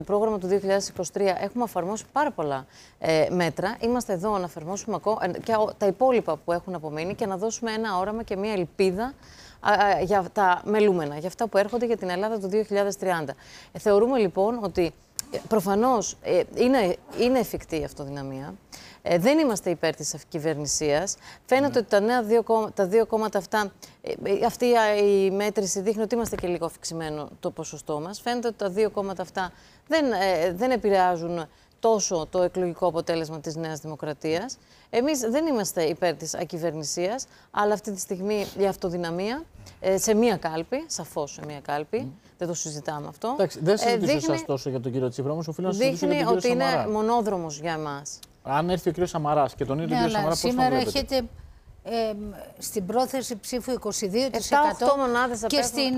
Το πρόγραμμα του 2023 έχουμε εφαρμόσει πάρα πολλά μέτρα. Είμαστε εδώ να εφαρμόσουμε και τα υπόλοιπα που έχουν απομείνει και να δώσουμε ένα όραμα και μια ελπίδα για τα μελούμενα, για αυτά που έρχονται για την Ελλάδα το 2030. Θεωρούμε λοιπόν ότι προφανώς είναι εφικτή η αυτοδυναμία. Δεν είμαστε υπέρ της κυβερνησίας. Φαίνεται ότι τα δύο κόμματα αυτά, αυτή η μέτρηση δείχνει ότι είμαστε και λίγο αυξημένο το ποσοστό μας. Φαίνεται ότι τα δύο κόμματα αυτά δεν επηρεάζουν τόσο το εκλογικό αποτέλεσμα της Νέας Δημοκρατίας. Εμείς δεν είμαστε υπέρ της ακυβερνησίας, αλλά αυτή τη στιγμή η αυτοδυναμία σε μία κάλπη, σαφώς σε μία κάλπη, δεν το συζητάμε αυτό. Εντάξει, δεν συζητήσω εσάς τόσο για τον κύριο Τσίπρα, όμως οφείλω να συζητήσω για τον κύριο Σαμαρά. Δείχνει ότι είναι μονόδρομος για εμάς. Αν έρθει ο κύριος Σαμαράς και τον ίδιο κύριο Σαμαρά, πώς σήμερα έχετε στην πρόθεση ψήφου 22% και στην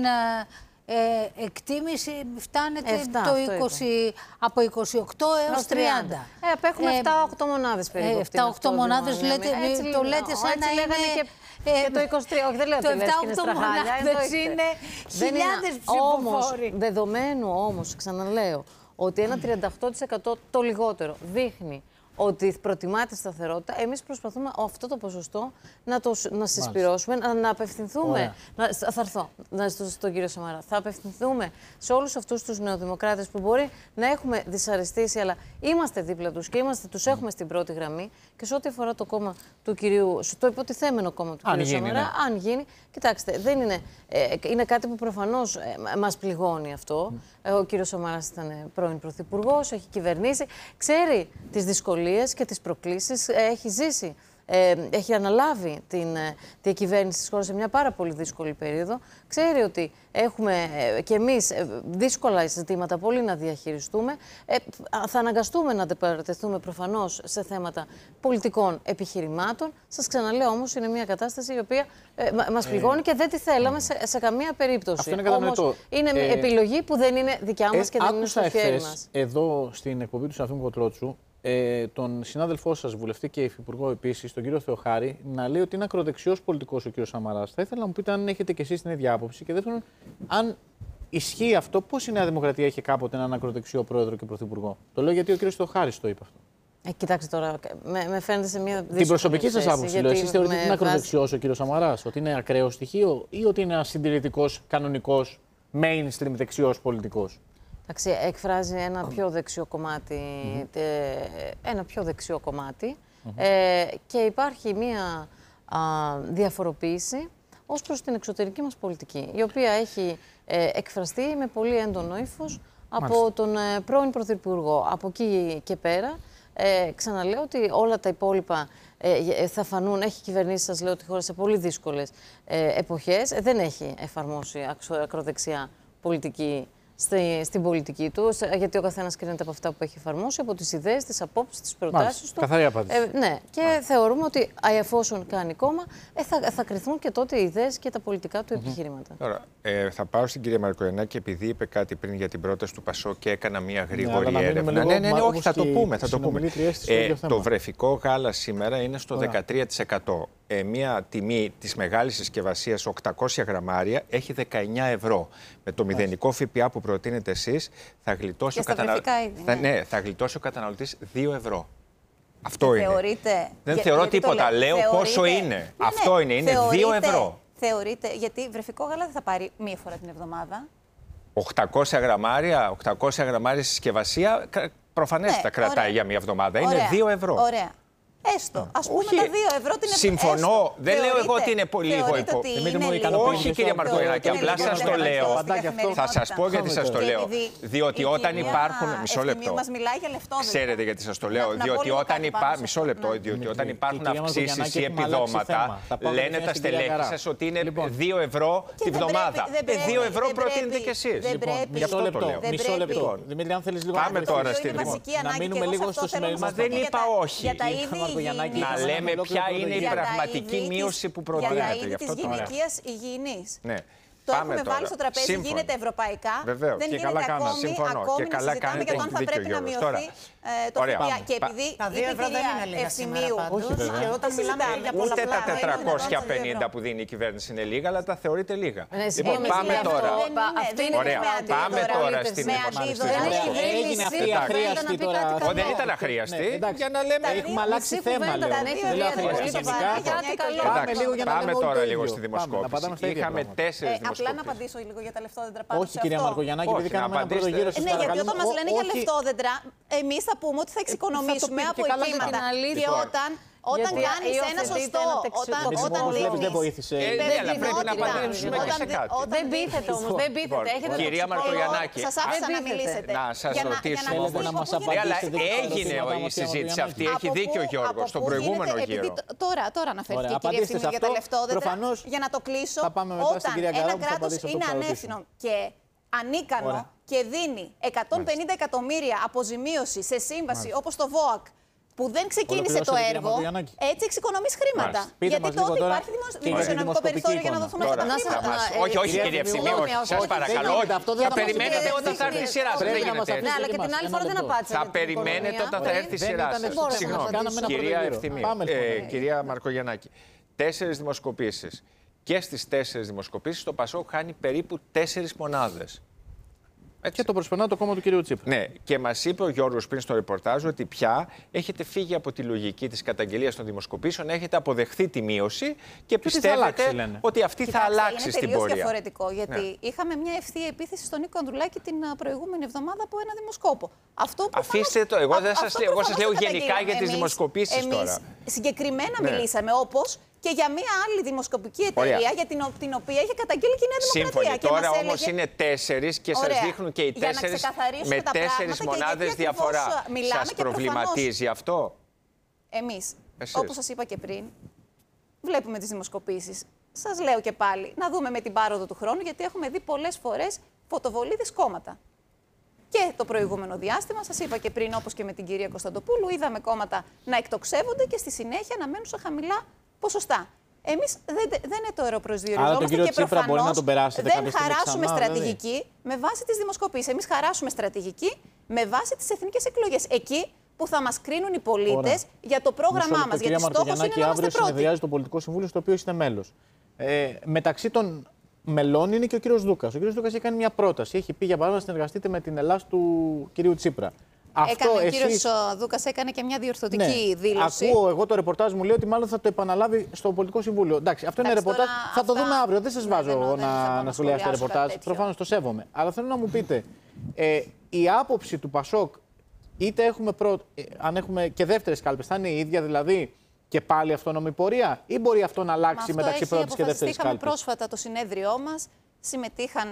εκτίμηση φτάνετε από 28 έως 30. Απέχουμε 7-8 μονάδες περίπου. 7-8 μονάδες το λέτε σαν να είναι... Και το 23, όχι δεν λέω ότι είναι μονάδες είναι χιλιάδες ψηφοφόροι. Δεδομένου όμως, ξαναλέω, ότι ένα 38% το λιγότερο δείχνει ότι προτιμά τη σταθερότητα, εμείς προσπαθούμε αυτό το ποσοστό να συσπυρώσουμε, να απευθυνθούμε. Θα έρθω στον κύριο Σαμαρά. Θα απευθυνθούμε σε όλους αυτούς τους νεοδημοκράτες που μπορεί να έχουμε δυσαρεστήσει, αλλά είμαστε δίπλα τους και τους έχουμε στην πρώτη γραμμή. Και σε ό,τι αφορά το κόμμα του κυρίου, το υποτιθέμενο κόμμα του κυρίου Σαμαρά, αν γίνει, κοιτάξτε, δεν είναι κάτι που προφανώς μας πληγώνει αυτό. Ο κύριος Σαμαράς ήταν πρώην πρωθυπουργός, έχει κυβερνήσει, ξέρει τις δυσκολίες και τις προκλήσεις, έχει ζήσει. Έχει αναλάβει την διακυβέρνηση της χώρας σε μια πάρα πολύ δύσκολη περίοδο. Ξέρει ότι έχουμε κι εμείς δύσκολα ζητήματα πολύ να διαχειριστούμε. Θα αναγκαστούμε να αντιπαρατεθούμε προφανώς σε θέματα πολιτικών επιχειρημάτων. Σας ξαναλέω όμως, είναι μια κατάσταση η οποία μας πληγώνει και δεν τη θέλαμε σε καμία περίπτωση. Αυτό είναι κατανοητό. Όμως είναι επιλογή που δεν είναι δικιά μας και δεν είναι στο χέρι μας. Εδώ στην εκπομπή του Σαφή Κοτρότσου, τον συνάδελφό σας, βουλευτή και υφυπουργό επίσης, τον κύριο Θεοχάρη, να λέει ότι είναι ακροδεξιός πολιτικός ο κύριος Σαμαράς. Θα ήθελα να μου πείτε αν έχετε και εσείς την ίδια άποψη και δεύτερον, αν ισχύει αυτό, πώς η Νέα Δημοκρατία είχε κάποτε έναν ακροδεξιό πρόεδρο και πρωθυπουργό. Το λέω γιατί ο κύριος Θεοχάρης το είπε αυτό. Κοιτάξτε τώρα, με φαίνεται σε μια δύσκολη την προσωπική σας άποψη, λέω. Εσείς θεωρείτε ότι είναι ακροδεξιός ο κύριος Σαμαράς, ότι είναι ακραίο στοιχείο ή ότι είναι ένας συντηρητικός, κανονικός, mainstream δεξιός πολιτικός? Εντάξει, εκφράζει ένα πιο δεξιό κομμάτι, και υπάρχει μία διαφοροποίηση ως προς την εξωτερική μας πολιτική, η οποία έχει εκφραστεί με πολύ έντονο ύφος από τον πρώην Πρωθυπουργό. Από εκεί και πέρα, ξαναλέω ότι όλα τα υπόλοιπα θα φανούν, έχει κυβερνήσει, σας λέω, τη χώρα σε πολύ δύσκολες εποχές, δεν έχει εφαρμόσει ακροδεξιά πολιτική στην πολιτική του, γιατί ο καθένας κρίνεται από αυτά που έχει εφαρμόσει, από τις ιδέες, τις απόψεις, τις προτάσεις του. Καθαρή απάντηση. Ναι, και θεωρούμε ότι εφόσον κάνει κόμμα, θα κρυθούν και τότε οι ιδέες και τα πολιτικά του επιχειρήματα. Τώρα, θα πάω στην κυρία Μαρκογιαννάκη, επειδή είπε κάτι πριν για την πρόταση του ΠΑΣΟΚ και έκανα μια γρήγορη έρευνα. Ναι, όχι, θα το πούμε. Το βρεφικό γάλα σήμερα είναι στο 13%. Μια τιμή της μεγάλης συσκευασίας 800 γραμμάρια έχει 19 ευρώ. Με το μηδενικό ΦΠΑ που προτείνετε εσείς θα γλιτώσει θα γλιτώσει ο καταναλωτής 2 ευρώ. Αυτό είναι. Δεν θεωρώ τίποτα. Λέω πόσο είναι. Αυτό είναι 2 ευρώ. Θεωρείτε, γιατί βρεφικό γάλα δεν θα πάρει μία φορά την εβδομάδα. 800 γραμμάρια συσκευασία προφανέστατα κρατάει για μία εβδομάδα. Είναι 2 ευρώ. Ωραία. Έστω. Ας πούμε τα 2 ευρώ την συμφωνώ. Δεν λέω εγώ ότι είναι πολύ λίγο. Όχι, κυρία Μαρκογιαννάκη, απλά σας το λέω. Θα σας πω γιατί σας το λέω. Διότι όταν υπάρχουν. Μισό λεπτό. Ξέρετε γιατί σας το λέω. Διότι όταν υπάρχουν αυξήσεις ή επιδόματα, λένε τα στελέχη σας ότι είναι 2 ευρώ τη βδομάδα. 2 ευρώ προτείνετε κι εσείς. Γι' αυτό το λέω. Μισό λεπτό. Δημήτρη, αν θέλεις λίγο πάμε τώρα στην. Να μείνουμε λίγο στο σημερινό. Μα δεν είπα όχι. Να λέμε ποια είναι η πραγματική μείωση που προτείνεται. Για τα είδη της γυναικείας υγιεινής. Το έχουμε βάλει στο τραπέζι, γίνεται ευρωπαϊκά. Βεβαίως. Δεν γίνεται ακόμη να συζητάμε για το αν θα πρέπει να μειωθεί το ΦΠΑ. Και επειδή τα 2 ευρώ δεν είναι λίγα σήμερα πάντως. Και όταν μιλάμε για ούτε πολλαπλά, τα 450 που δίνει η κυβέρνηση είναι λίγα, αλλά τα θεωρείται λίγα. Λοιπόν, πάμε τώρα. Ωραία, πάμε τώρα στην Έγινε αυτή η αχρίαστη τώρα. Δεν ήταν αχρίαστη. Για να λέμε. Έχουμε αλλάξει θέμα, λέω. Πάμε τώρα λίγο στη δημοσκόπηση. Είχαμε 4 δημοσκοπήσεις. Απλά να απαντήσω λίγο για τα λεφτόδεντρα. Όχι, κυρία Μαρκογιαννάκη, επειδή κάνουμε ένα πρώτο γύρο. Ναι, γιατί όταν μας λένε για λεφτόδεντρα, εμείς θα πούμε ότι θα εξοικονομήσουμε από εκκλήματα. Και όταν κάνεις ένα σωστό, όταν δείχνεις... Δεν βοήθησε. Ναι, αλλά πρέπει να απαντήσουμε και σε κάτι. Δεν πείθεται όμως, δεν πείθεται. Κυρία Μαρκογιαννάκη, σας άφησα να μιλήσετε. Να σας ρωτήσω. Αλλά έγινε η συζήτηση αυτή, έχει δίκιο ο Γιώργος, στον προηγούμενο γύρο. Τώρα αναφέρθηκε η κυρία Ευθυμίου για τα λεφτόδεντρα. Για να το κλείσω, όταν ένα κράτος είναι ανεύθυνο και ανίκανο και δίνει 150 εκατομμύρια αποζημίωση σε σύμβαση όπως το ΒΟΑΚ, που δεν ξεκίνησε το έργο, έτσι εξοικονομείς χρήματα. Γιατί τότε υπάρχει δημοσιονομικό περιθώριο για να δοθούν αυτά τα χρήματα. Όχι, κύριε Ευθυμίου, σας παρακαλώ. Θα περιμένετε όταν θα έρθει η σειρά σας. Ναι, αλλά και την άλλη φορά δεν απάντησα. Θα περιμένετε όταν θα έρθει η σειρά σας. Συγγνώμη, κυρία Ευθυμίου, κυρία Μαρκογιαννάκη. 4 δημοσκοπήσεις. Και στις 4 δημοσκοπήσεις το ΠΑΣΟΚ χάνει περίπου 4 μονάδες. Και το προσπερνά το κόμμα του κ. Τσίπρα. Ναι, και μας είπε ο Γιώργος πριν στο ρεπορτάζ ότι πια έχετε φύγει από τη λογική της καταγγελίας των δημοσκοπήσεων, έχετε αποδεχθεί τη μείωση και πιστεύετε ότι αυτή θα αλλάξει στην πορεία. Είναι διαφορετικό, γιατί είχαμε μια ευθεία επίθεση στον Νίκο Ανδρουλάκη την προηγούμενη εβδομάδα από ένα δημοσκόπο. Αφήστε το, εγώ σας λέω γενικά για τις δημοσκοπήσεις τώρα. Εμείς συγκεκριμένα μιλήσαμε, όπως και για μια άλλη δημοσκοπική εταιρεία για την οποία είχε καταγγείλει και η Νέα Δημοκρατία. Σύμφωνοι. Τώρα όμως είναι 4 και σας δείχνουν και οι 4 με 4 μονάδες διαφορά. Σας προβληματίζει αυτό? Εμείς, όπως σας είπα και πριν, βλέπουμε τις δημοσκοπήσεις. Σας λέω και πάλι, να δούμε με την πάροδο του χρόνου, γιατί έχουμε δει πολλές φορές φωτοβολίδες κόμματα. Και το προηγούμενο διάστημα, σας είπα και πριν, όπως και με την κυρία Κωνσταντοπούλου, είδαμε κόμματα να εκτοξεύονται και στη συνέχεια να μένουν σε χαμηλά ποσοστά. Εμείς δεν είναι το αεροπροσδιοριζόμαστε και προφανώς δεν χαράσουμε στρατηγική με βάση τις δημοσκοπήσεις. Εμείς χαράσουμε στρατηγική με βάση τις εθνικές εκλογές. Εκεί που θα μας κρίνουν οι πολίτες για το πρόγραμμά μας. Γιατί στόχος είναι να είμαστε πρώτοι. Αύριο συνεδριάζει το Πολιτικό Συμβούλιο, στο οποίο είστε μέλος. Μεταξύ των μελών είναι και ο κύριος Δούκας. Ο κύριος Δούκας έχει κάνει μια πρόταση. Έχει πει για παράδειγμα να συνεργαστείτε με την Ελλάδα του κυρίου Τσίπρα. Ο κύριος Δούκας έκανε και μια διορθωτική δήλωση. Ακούω εγώ το ρεπορτάζ μου λέει ότι μάλλον θα το επαναλάβει στο Πολιτικό Συμβούλιο. Εντάξει, αυτό είναι ρεπορτάζ. Θα το δούμε αύριο. Δεν σας βάζω να σχολιάσετε ρεπορτάζ. Προφανώς το σέβομαι. Αλλά θέλω να μου πείτε, η άποψη του ΠΑΣΟΚ, είτε αν έχουμε και δεύτερες κάλπες, θα είναι η ίδια δηλαδή και πάλι αυτόνομη πορεία, ή μπορεί αυτό να αλλάξει μεταξύ πρώτης και δεύτερης κάλπης? Είχαμε πρόσφατα το συνέδριό μας, συμμετείχαν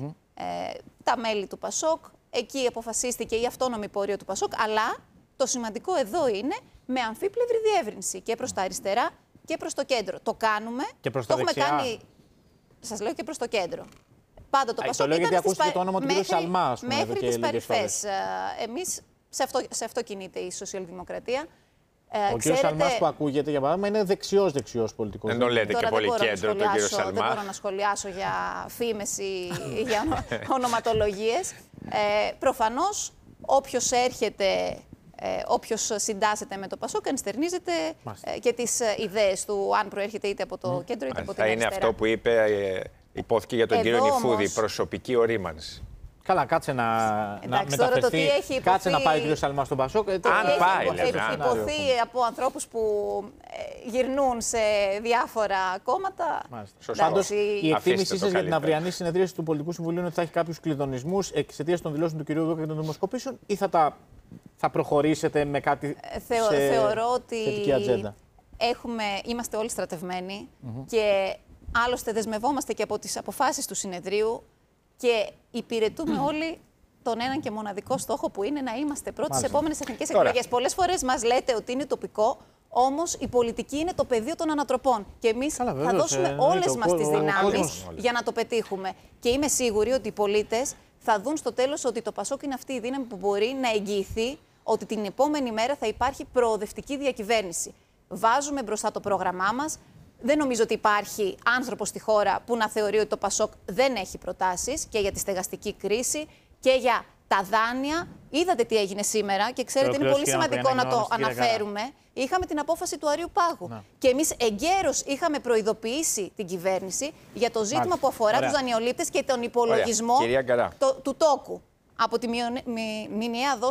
τα μέλη του ΠΑΣΟΚ. Εκεί αποφασίστηκε η αυτόνομη πορεία του ΠΑΣΟΚ, αλλά το σημαντικό εδώ είναι με αμφίπλευρη διεύρυνση και προς τα αριστερά και προς το κέντρο. Το κάνουμε. Και προς τα δεξιά. Σας λέω και προς το κέντρο. Πάντα το ΠΑΣΟΚ ήταν γιατί ακούστηκε το όνομα του κ. Σαλμά, μέχρι τις παρυφές. Εμείς σε αυτό κινείται η σοσιαλδημοκρατία. Ο κ. Σαλμάς που ακούγεται, για παράδειγμα, είναι δεξιός πολιτικός. Δεν το λέτε και πολύ κέντρο τον κ. Σαλμά. Δεν μπορώ να σχολιάσω για φήμες ή για ονοματολογίες. Προφανώς, όποιος έρχεται, όποιος συντάσσεται με το ΠΑΣΟΚ, ενστερνίζεται και τις ιδέες του, αν προέρχεται είτε από το κέντρο είτε από την αριστερά. Θα είναι αυτό που είπε, υπόθηκε για τον κύριο Νιφούδη, προσωπική ορίμανση. Καλά, κάτσε να μεταφερθεί. Κάτσε να πάει ο κ. Σαλμάς στον ΠΑΣΟΚ. Αν πάει, έχει υποθεί από ανθρώπους που γυρνούν σε διάφορα κόμματα. Πάντως, η εκτίμησή σας για την αυριανή συνεδρίαση του Πολιτικού Συμβουλίου είναι ότι θα έχει κάποιους κλειδονισμούς εξαιτίας των δηλώσεων του κ. Δούκα και των δημοσκοπήσεων, ή θα προχωρήσετε με κάτι Θεωρώ ότι θετική ατζέντα? Είμαστε όλοι στρατευμένοι και άλλωστε δεσμευόμαστε και από τις αποφάσεις του συνεδρίου και υπηρετούμε όλοι τον έναν και μοναδικό στόχο που είναι να είμαστε πρώτοι στις επόμενες εθνικές εκλογές. Πολλές φορές μας λέτε ότι είναι τοπικό, όμως η πολιτική είναι το πεδίο των ανατροπών. Και εμείς θα δώσουμε όλες μας τις δυνάμεις για να το πετύχουμε. Και είμαι σίγουρη ότι οι πολίτες θα δουν στο τέλος ότι το ΠΑΣΟΚ είναι αυτή η δύναμη που μπορεί να εγγυηθεί ότι την επόμενη μέρα θα υπάρχει προοδευτική διακυβέρνηση. Βάζουμε μπροστά το πρόγραμμά μας. Δεν νομίζω ότι υπάρχει άνθρωπος στη χώρα που να θεωρεί ότι το ΠΑΣΟΚ δεν έχει προτάσεις και για τη στεγαστική κρίση και για τα δάνεια, είδατε τι έγινε σήμερα και ξέρετε, είναι πολύ σημαντικό να το αναφέρουμε. Είχαμε την απόφαση του Αριού Πάγου. Να. Και εμείς εγκαίρως είχαμε προειδοποιήσει την κυβέρνηση για το ζήτημα που αφορά τους δανειολήπτες και τον υπολογισμό του τόκου. Από τη μηνιαία δόση